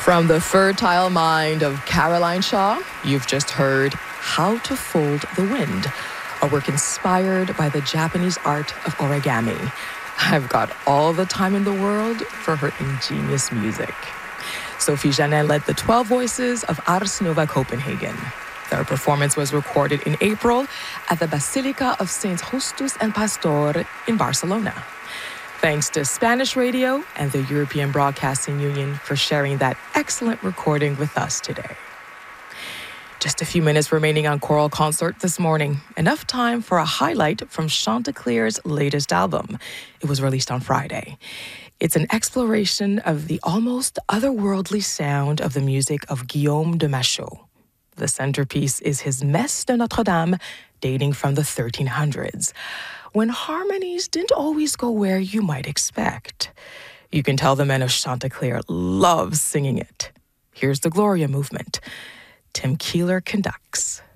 From the fertile mind of Caroline Shaw, you've just heard How to Fold the Wind, a work inspired by the Japanese art of origami. I've got all the time in the world for her ingenious music. Sophie Janet led the 12 voices of Ars Nova Copenhagen. Their performance was recorded in April at the Basilica of Saints Justus and Pastor in Barcelona. Thanks to Spanish Radio and the European Broadcasting Union for sharing that excellent recording with us today. Just a few minutes remaining on Choral Concert this morning. Enough time for a highlight from Chanticleer's latest album. It was released on Friday. It's an exploration of the almost otherworldly sound of the music of Guillaume de Machaut. The centerpiece is his Messe de Notre-Dame, dating from the 1300s, when harmonies didn't always go where you might expect. You can tell the men of Chanticleer love singing it. Here's the Gloria movement. Tim Keeler conducts.